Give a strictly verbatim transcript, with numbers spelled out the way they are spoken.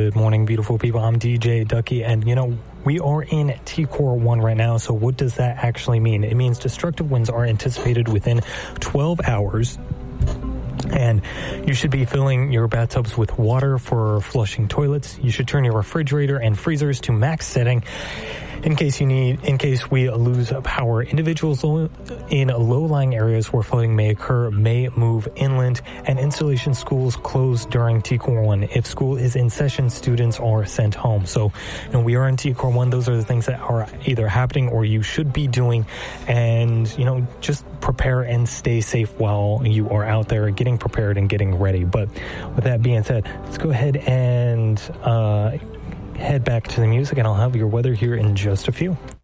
Good morning, beautiful people. I'm D J Ducky, and you know, we are in T Core one right now, so what does that actually mean? It means destructive winds are anticipated within twelve hours, and you should be filling your bathtubs with water for flushing toilets. You should turn your refrigerator and freezers to max setting in case you need, in case we lose power. Individuals in low-lying areas where flooding may occur may move inland, and installation schools close during T Core one. If school is in session, students are sent home. So, you know, we are in T Core one. Those are the things that are either happening or you should be doing, and, you know, just prepare and stay safe while you are out there getting prepared and getting ready. But with that being said, let's go ahead and uh, head back to the music, and I'll have your weather here in just a few.